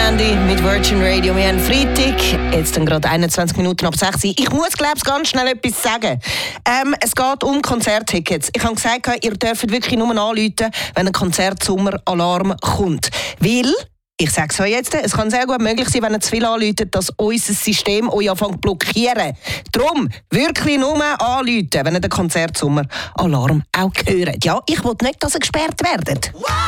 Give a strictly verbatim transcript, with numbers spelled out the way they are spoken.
Mandy mit Virgin Radio. Wir haben Freitag, jetzt dann gerade einundzwanzig Minuten ab sechs. Ich muss, glaube ich, ganz schnell etwas sagen. Ähm, es geht um Konzerttickets. Ich habe gesagt, ihr dürft wirklich nur anrufen, wenn ein Konzertsommer-Alarm kommt. Weil, ich sage es euch jetzt, es kann sehr gut möglich sein, wenn ihr zu viel anruft, dass unser System euch anfängt zu blockieren. Darum wirklich nur anrufen, wenn ihr den Konzertsommer-Alarm auch hört. Ja, ich will nicht, dass ihr gesperrt werdet.